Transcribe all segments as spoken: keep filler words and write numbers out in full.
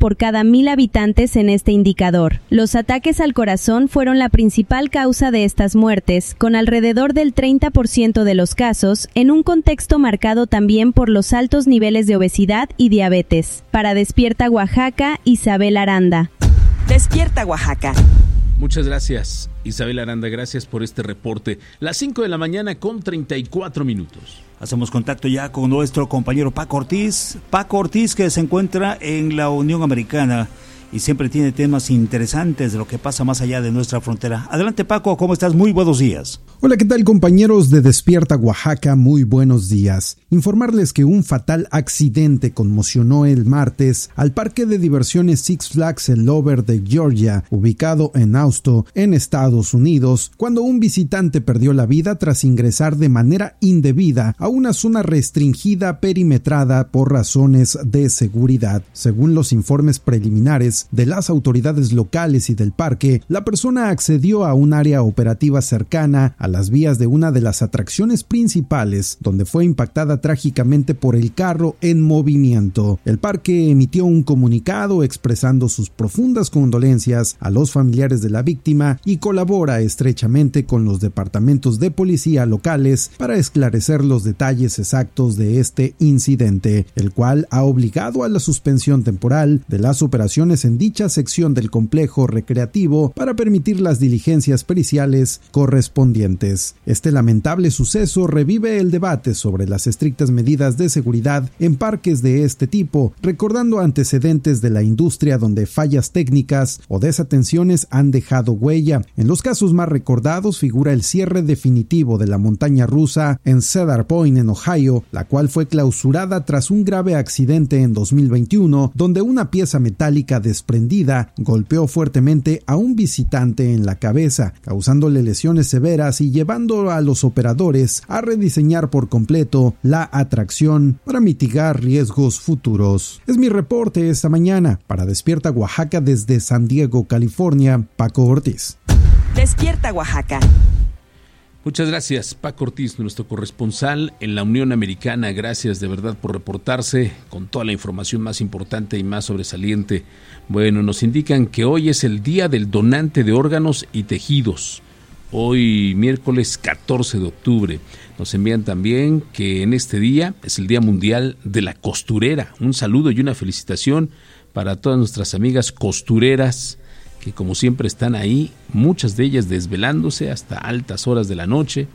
por cada mil habitantes en este indicador. Los ataques al corazón fueron la principal causa de estas muertes, con alrededor del treinta por ciento de los casos, en un contexto marcado también por los altos niveles de obesidad y diabetes. Para Despierta Oaxaca, Isabel Aranda. Despierta Oaxaca. Muchas gracias, Isabel Aranda, gracias por este reporte. Las cinco de la mañana con treinta y cuatro minutos. Hacemos contacto ya con nuestro compañero Paco Ortiz. Paco Ortiz, que se encuentra en la Unión Americana y siempre tiene temas interesantes de lo que pasa más allá de nuestra frontera. Adelante, Paco, ¿cómo estás? Muy buenos días. Hola, ¿qué tal, compañeros de Despierta Oaxaca? Muy buenos días. Informarles que un fatal accidente conmocionó el martes al parque de diversiones Six Flags El Lover de Georgia, ubicado en Austin, en Estados Unidos, cuando un visitante perdió la vida tras ingresar de manera indebida a una zona restringida perimetrada por razones de seguridad. Según los informes preliminares de las autoridades locales y del parque, la persona accedió a un área operativa cercana a las vías de una de las atracciones principales, donde fue impactada trágicamente por el carro en movimiento. El parque emitió un comunicado expresando sus profundas condolencias a los familiares de la víctima y colabora estrechamente con los departamentos de policía locales para esclarecer los detalles exactos de este incidente, el cual ha obligado a la suspensión temporal de las operaciones en dicha sección del complejo recreativo para permitir las diligencias periciales correspondientes. Este lamentable suceso revive el debate sobre las estrictas medidas de seguridad en parques de este tipo, recordando antecedentes de la industria donde fallas técnicas o desatenciones han dejado huella. En los casos más recordados figura el cierre definitivo de la montaña rusa en Cedar Point, en Ohio, la cual fue clausurada tras un grave accidente en dos mil veintiuno, donde una pieza metálica desprendida golpeó fuertemente a un visitante en la cabeza, causándole lesiones severas y llevando a los operadores a rediseñar por completo la atracción para mitigar riesgos futuros. Es mi reporte esta mañana. Para Despierta Oaxaca desde San Diego, California, Paco Ortiz. Despierta Oaxaca. Muchas gracias, Paco Ortiz, nuestro corresponsal en la Unión Americana. Gracias de verdad por reportarse con toda la información más importante y más sobresaliente. Bueno, nos indican que hoy es el Día del Donante de Órganos y Tejidos. Hoy, miércoles catorce de octubre. Nos envían también que en este día es el Día Mundial de la Costurera. Un saludo y una felicitación para todas nuestras amigas costureras, que como siempre están ahí, muchas de ellas desvelándose hasta altas horas de la noche,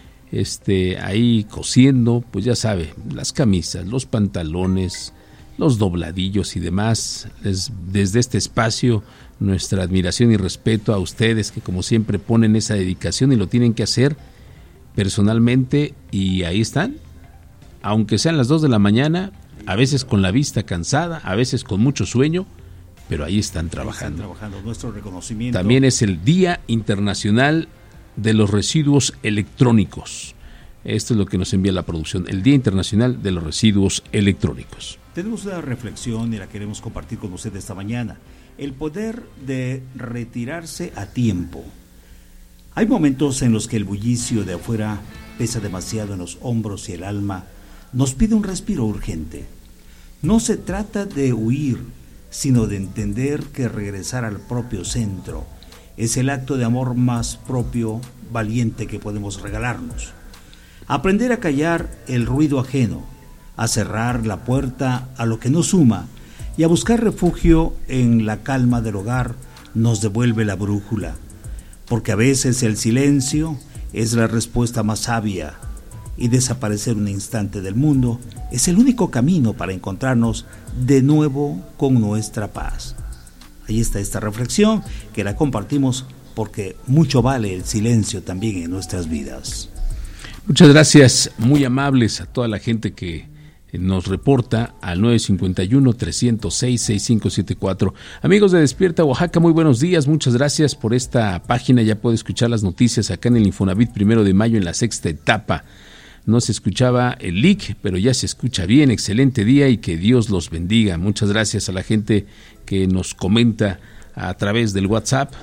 este, ahí cosiendo, pues ya sabe, las camisas, los pantalones, los dobladillos y demás. Es, desde este espacio, nuestra admiración y respeto a ustedes que como siempre ponen esa dedicación y lo tienen que hacer personalmente, y ahí están, aunque sean las dos de la mañana, a veces con la vista cansada, a veces con mucho sueño, pero ahí están trabajando. Ahí están trabajando. Nuestro reconocimiento. También es el Día Internacional de los Residuos Electrónicos. Esto es lo que nos envía la producción, el Día Internacional de los Residuos Electrónicos. Tenemos una reflexión y la queremos compartir con usted esta mañana. El poder de retirarse a tiempo. Hay momentos en los que el bullicio de afuera pesa demasiado en los hombros y el alma nos pide un respiro urgente. No se trata de huir, sino de entender que regresar al propio centro es el acto de amor más propio, valiente que podemos regalarnos. Aprender a callar el ruido ajeno, a cerrar la puerta a lo que no suma y a buscar refugio en la calma del hogar nos devuelve la brújula, porque a veces el silencio es la respuesta más sabia y desaparecer un instante del mundo es el único camino para encontrarnos de nuevo con nuestra paz. Ahí está esta reflexión que la compartimos porque mucho vale el silencio también en nuestras vidas. Muchas gracias, muy amables a toda la gente que nos reporta al nueve cinco uno, tres cero seis, seis cinco siete cuatro. Amigos de Despierta Oaxaca, muy buenos días, muchas gracias por esta página. Ya puede escuchar las noticias acá en el Infonavit Primero de Mayo en la sexta etapa. No se escuchaba el leak, pero ya se escucha bien. Excelente día y que Dios los bendiga. Muchas gracias a la gente que nos comenta a través del WhatsApp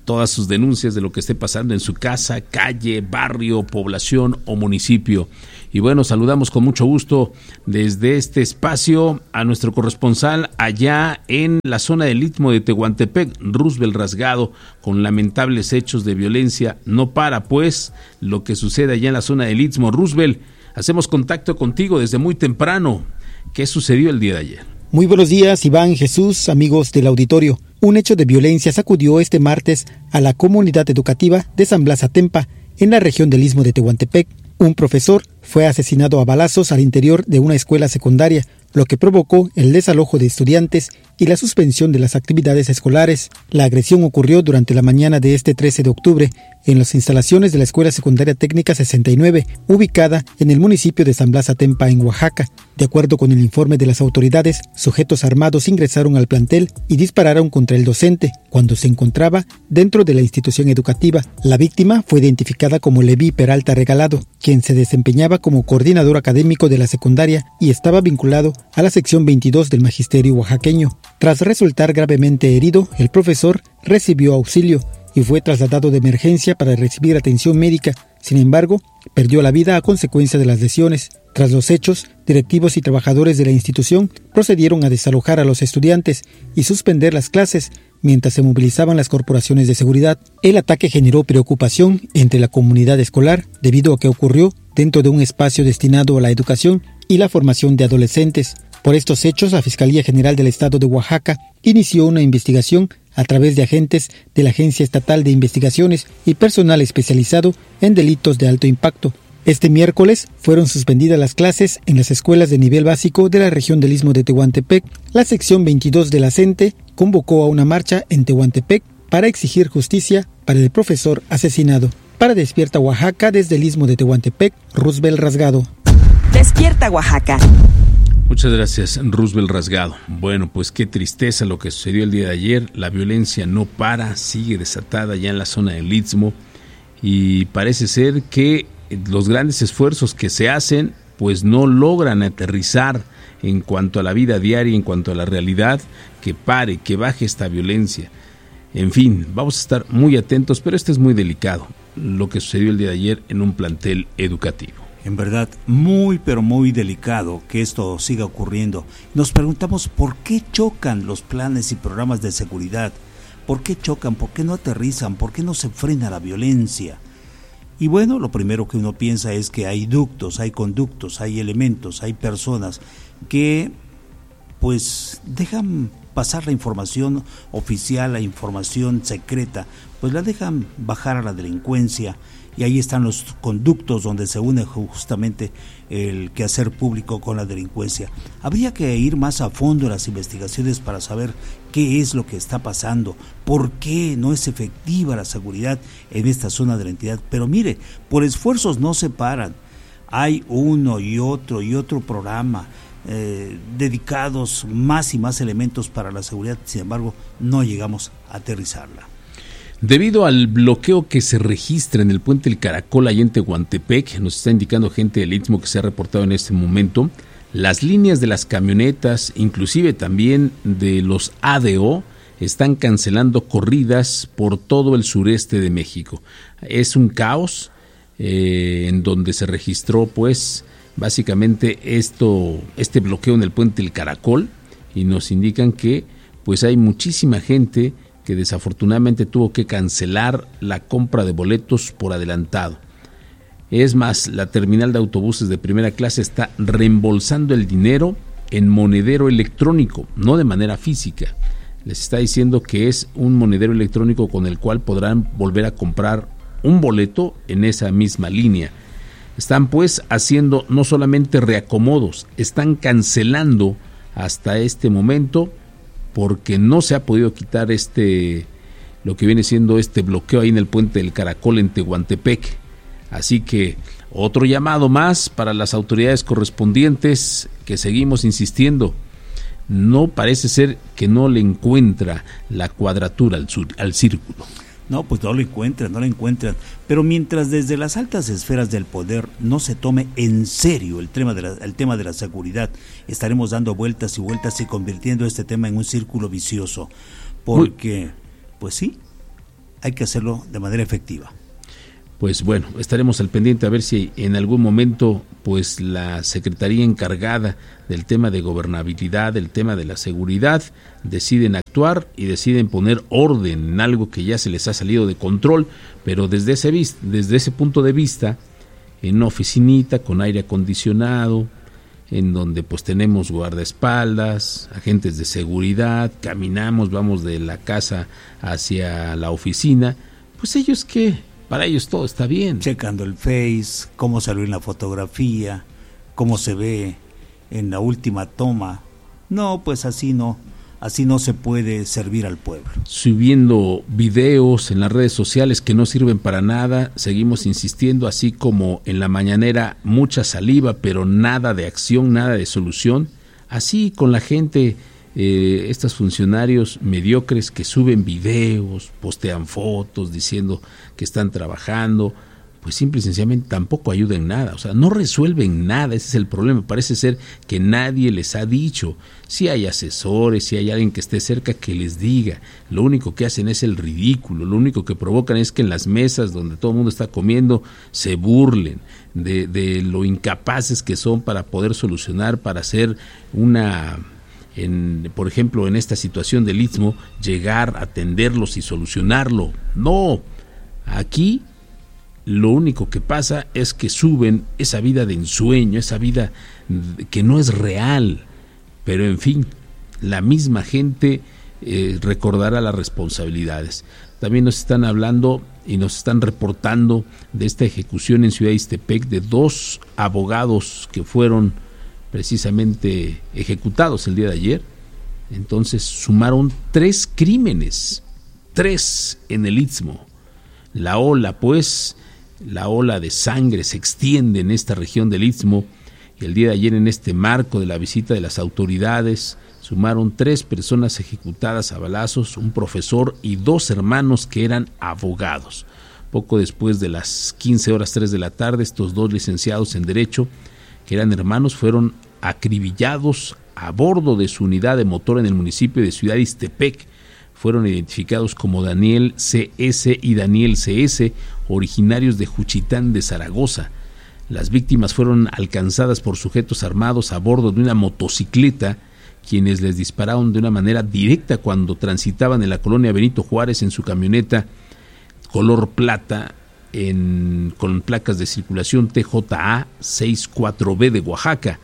todas sus denuncias de lo que esté pasando en su casa, calle, barrio, población o municipio. Y bueno, saludamos con mucho gusto desde este espacio a nuestro corresponsal allá en la zona del Istmo de Tehuantepec, Roosevelt Rasgado, con lamentables hechos de violencia. No para, pues, lo que sucede allá en la zona del Istmo. Roosevelt, hacemos contacto contigo desde muy temprano. ¿Qué sucedió el día de ayer? Muy buenos días, Iván, Jesús, amigos del auditorio. Un hecho de violencia sacudió este martes a la comunidad educativa de San Blas Atempa, en la región del Istmo de Tehuantepec. Un profesor fue asesinado a balazos al interior de una escuela secundaria, lo que provocó el desalojo de estudiantes y la suspensión de las actividades escolares. La agresión ocurrió durante la mañana de este trece de octubre en las instalaciones de la Escuela Secundaria Técnica sesenta y nueve, ubicada en el municipio de San Blas Atempa, en Oaxaca. De acuerdo con el informe de las autoridades, sujetos armados ingresaron al plantel y dispararon contra el docente cuando se encontraba dentro de la institución educativa. La víctima fue identificada como Leví Peralta Regalado, quien se desempeñaba como coordinador académico de la secundaria y estaba vinculado a la sección veintidós del magisterio oaxaqueño. Tras resultar gravemente herido, el profesor recibió auxilio y fue trasladado de emergencia para recibir atención médica. Sin embargo, perdió la vida a consecuencia de las lesiones. Tras los hechos, directivos y trabajadores de la institución procedieron a desalojar a los estudiantes y suspender las clases mientras se movilizaban las corporaciones de seguridad. El ataque generó preocupación entre la comunidad escolar debido a que ocurrió dentro de un espacio destinado a la educación y la formación de adolescentes. Por estos hechos, la Fiscalía General del Estado de Oaxaca inició una investigación a través de agentes de la Agencia Estatal de Investigaciones y personal especializado en delitos de alto impacto. Este miércoles fueron suspendidas las clases en las escuelas de nivel básico de la región del Istmo de Tehuantepec. La sección veintidós de la CENTE convocó a una marcha en Tehuantepec para exigir justicia para el profesor asesinado. Para Despierta Oaxaca, desde el Istmo de Tehuantepec, Roosevelt Rasgado. Despierta Oaxaca. Muchas gracias, Roosevelt Rasgado. Bueno, pues qué tristeza lo que sucedió el día de ayer. La violencia no para, sigue desatada ya en la zona del Istmo y parece ser que los grandes esfuerzos que se hacen pues no logran aterrizar en cuanto a la vida diaria, en cuanto a la realidad, que pare, que baje esta violencia. En fin, vamos a estar muy atentos, pero esto es muy delicado, lo que sucedió el día de ayer en un plantel educativo. En verdad, muy pero muy delicado que esto siga ocurriendo. Nos preguntamos por qué chocan los planes y programas de seguridad, por qué chocan, por qué no aterrizan, por qué no se frena la violencia. Y bueno, lo primero que uno piensa es que hay ductos, hay conductos, hay elementos, hay personas que pues dejan pasar la información oficial, la información secreta, pues la dejan bajar a la delincuencia. Y ahí están los conductos donde se une justamente el quehacer público con la delincuencia. Habría que ir más a fondo en las investigaciones para saber qué es lo que está pasando, por qué no es efectiva la seguridad en esta zona de la entidad. Pero mire, por esfuerzos no se paran. Hay uno y otro y otro programa eh, dedicados más y más elementos para la seguridad. Sin embargo, no llegamos a aterrizarla. Debido al bloqueo que se registra en el puente El Caracol allá en Tehuantepec, nos está indicando gente del Istmo que se ha reportado en este momento, las líneas de las camionetas, inclusive también de los A D O, están cancelando corridas por todo el sureste de México. Es un caos eh, en donde se registró pues básicamente esto, este bloqueo en el puente El Caracol, y nos indican que pues hay muchísima gente que desafortunadamente tuvo que cancelar la compra de boletos por adelantado. Es más, la terminal de autobuses de primera clase está reembolsando el dinero en monedero electrónico, no de manera física. Les está diciendo que es un monedero electrónico con el cual podrán volver a comprar un boleto en esa misma línea. Están pues haciendo no solamente reacomodos, están cancelando hasta este momento, porque no se ha podido quitar este, lo que viene siendo este bloqueo ahí en el puente del Caracol en Tehuantepec. Así que otro llamado más para las autoridades correspondientes, que seguimos insistiendo. No parece ser que no le encuentra la cuadratura al, sur, al círculo. No, pues no lo encuentran, no lo encuentran. Pero mientras desde las altas esferas del poder no se tome en serio el tema de la, el tema de la seguridad, estaremos dando vueltas y vueltas y convirtiendo este tema en un círculo vicioso. Porque, pues sí, hay que hacerlo de manera efectiva. Pues bueno, estaremos al pendiente a ver si en algún momento pues la Secretaría encargada del tema de gobernabilidad, del tema de la seguridad, deciden actuar y deciden poner orden en algo que ya se les ha salido de control, pero desde ese, desde ese punto de vista, en una oficinita con aire acondicionado, en donde pues tenemos guardaespaldas, agentes de seguridad, caminamos, vamos de la casa hacia la oficina, pues ellos qué, para ellos todo está bien. Checando el Face, cómo salió en la fotografía, cómo se ve en la última toma. No, pues así no, así no se puede servir al pueblo. Subiendo videos en las redes sociales que no sirven para nada, seguimos insistiendo, así como en la mañanera mucha saliva, pero nada de acción, nada de solución. Así con la gente, eh, estos funcionarios mediocres que suben videos, postean fotos diciendo que están trabajando, pues simple y sencillamente tampoco ayuda en nada, o sea, no resuelven nada, ese es el problema. Parece ser que nadie les ha dicho, si hay asesores, si hay alguien que esté cerca que les diga, lo único que hacen es el ridículo, lo único que provocan es que en las mesas donde todo el mundo está comiendo se burlen de, de lo incapaces que son para poder solucionar, para hacer una... En, por ejemplo, en esta situación del Istmo, llegar a atenderlos y solucionarlo. No, aquí lo único que pasa es que suben esa vida de ensueño, esa vida que no es real, pero en fin, la misma gente eh, recordará las responsabilidades. También nos están hablando y nos están reportando de esta ejecución en Ciudad de Ixtepec de dos abogados que fueron precisamente ejecutados el día de ayer. Entonces sumaron tres crímenes, tres en el Istmo. La ola, pues, la ola de sangre se extiende en esta región del Istmo, y el día de ayer, en este marco de la visita de las autoridades, sumaron tres personas ejecutadas a balazos, un profesor y dos hermanos que eran abogados. Poco después de las quince horas tres de la tarde, estos dos licenciados en Derecho, que eran hermanos, fueron acribillados a bordo de su unidad de motor en el municipio de Ciudad de Ixtepec. Fueron identificados como Daniel C S y Daniel C S, originarios de Juchitán de Zaragoza. Las víctimas fueron alcanzadas por sujetos armados a bordo de una motocicleta, quienes les dispararon de una manera directa cuando transitaban en la colonia Benito Juárez en su camioneta color plata, en, con placas de circulación T J A sesenta y cuatro B de Oaxaca.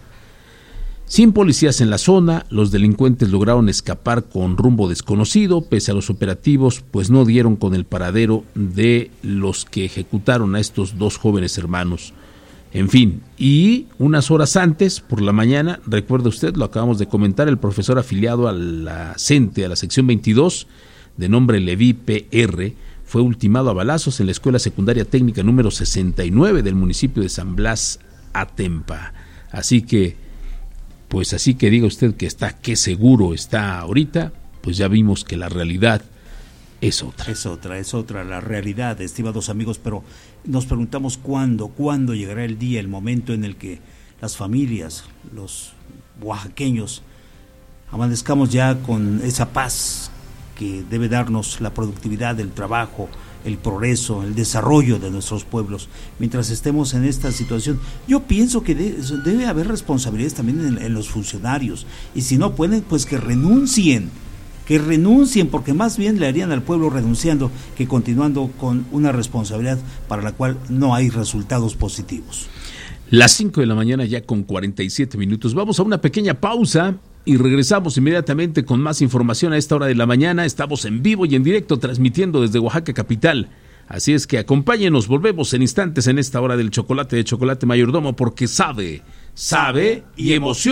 Sin policías en la zona, los delincuentes lograron escapar con rumbo desconocido. Pese a los operativos, pues no dieron con el paradero de los que ejecutaron a estos dos jóvenes hermanos. En fin, y unas horas antes, por la mañana, recuerda usted, lo acabamos de comentar, el profesor afiliado a la CENTE, a la sección veintidós, de nombre Leví P R, fue ultimado a balazos en la Escuela Secundaria Técnica número sesenta y nueve del municipio de San Blas Atempa. Así que, pues así que diga usted que está, que seguro está ahorita, pues ya vimos que la realidad es otra. Es otra, es otra la realidad, estimados amigos, pero nos preguntamos cuándo, cuándo llegará el día, el momento en el que las familias, los oaxaqueños, amanezcamos ya con esa paz que debe darnos la productividad del trabajo, el progreso, el desarrollo de nuestros pueblos. Mientras estemos en esta situación, yo pienso que de, debe haber responsabilidades también en, en los funcionarios, y si no pueden, pues que renuncien, que renuncien, porque más bien le harían al pueblo renunciando que continuando con una responsabilidad para la cual no hay resultados positivos. Las cinco de la mañana ya con cuarenta y siete minutos. Vamos a una pequeña pausa y regresamos inmediatamente con más información a esta hora de la mañana. Estamos en vivo y en directo transmitiendo desde Oaxaca capital. Así es que acompáñenos, volvemos en instantes en esta hora del chocolate de Chocolate Mayordomo, porque sabe, sabe y emociona.